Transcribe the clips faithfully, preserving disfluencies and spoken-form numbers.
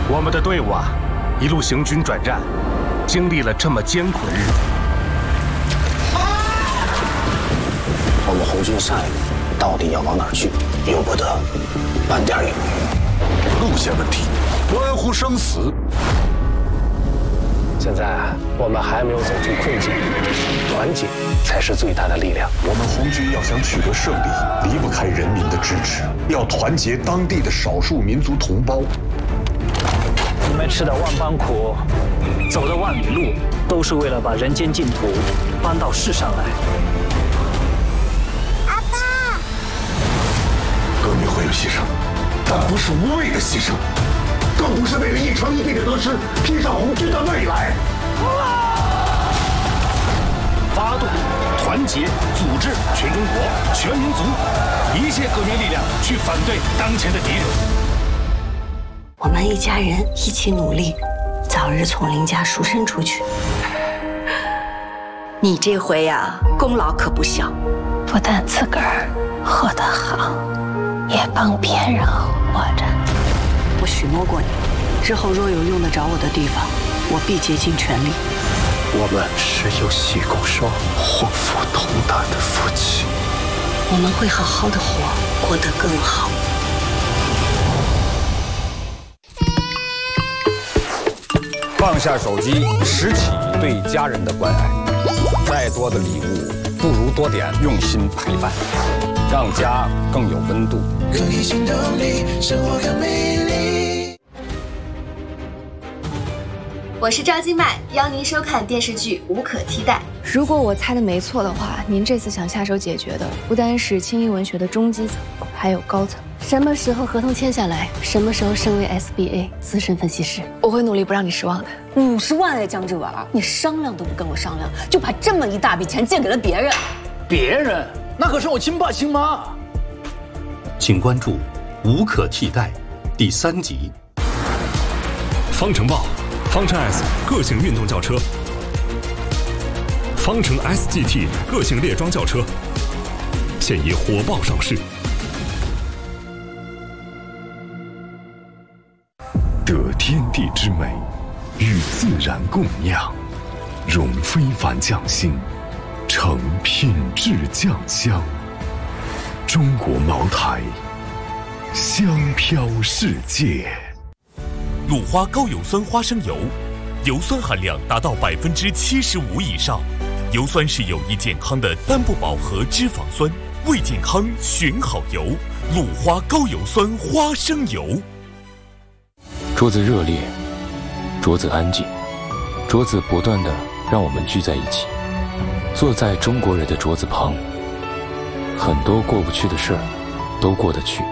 我们的队伍啊，一路行军转战，经历了这么艰苦的日子。 我们红军下一步到底要往哪儿去，由不得半点犹豫。 路线问题，关乎生死。 现在我们还没有走出困境，团结才是最大的力量。 我们红军要想取得胜利，离不开人民的支持，要团结当地的少数民族同胞。 你们吃的万般苦，走的万里路，都是为了把人间净土搬到世上来。 阿爸， 革命会有牺牲，但不是无谓的牺牲，更不是为了一城一地的得失拼上红军的未来。 发动、团结、组织全中国、全民族一切革命力量，去反对当前的敌人。 我们一家人一起努力，早日从林家赎身出去。你这回呀，功劳可不小， 不但自个儿活得好，也帮别人活着。 我许诺过你，之后若有用得着我的地方，我必竭尽全力。 我们是有喜共双、祸福同担的夫妻。 我们会好好的活，活得更好。 放下手机，拾起对家人的关爱。再多的礼物，不如多点用心陪伴，让家更有温度。 可以心动你，生活更美丽。 我是赵今麦，邀您收看电视剧《无可替代》。 如果我猜的没错的话，您这次想下手解决的不单是轻音文学的中基层，还有高层。 什么时候合同签下来？什么时候升为 S B A 资深分析师？ 我会努力不让你失望的。 五十万哎，江志文，你商量都不跟我商量，就把这么一大笔钱借给了别人。 别人？那可是我亲爸亲妈。 请关注《无可替代》第三集。 方程豹。方程 S 个性运动轿车，方程 S G T 个性猎装轿车，现已火爆上市。 得天地之美，与自然共酿，融非凡匠心，成品质酱香。中国茅台，香飘世界。 鲁花高有酸花生油，油酸含量达到百分之七十五以上。油酸是有益健康的单不饱和脂肪酸，为健康选好油。鲁花高有酸花生油。 桌子热烈，桌子安静，桌子不断的让我们聚在一起，坐在中国人的桌子旁，很多过不去的事儿都过得去。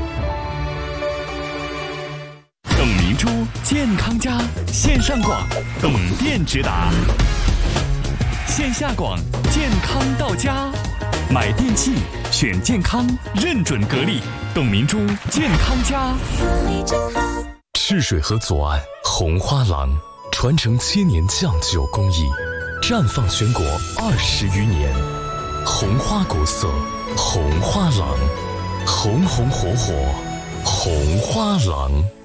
董明珠健康家线上广，董店直达；线下广，健康到家。买电器选健康，认准格力，董明珠健康家。 赤水河左岸红花廊，传承千年酱酒工艺，绽放全国二十余年。红花国色，红花廊，红红火火，红花廊。